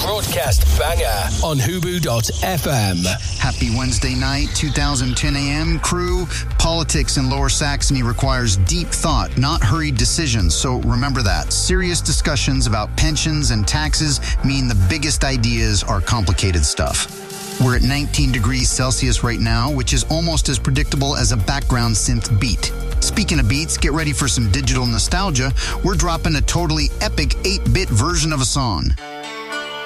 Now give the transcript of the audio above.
broadcast banger on Hubu.fm. Happy Wednesday night, 2010 a.m. crew. Politics in Lower Saxony requires deep thought, not hurried decisions. So remember that. Serious discussions about pensions and taxes mean the biggest ideas are complicated stuff. We're at 19 degrees Celsius right now, which is almost as predictable as a background synth beat. Speaking of beats, get ready for some digital nostalgia. We're dropping a totally epic 8-bit version of a song.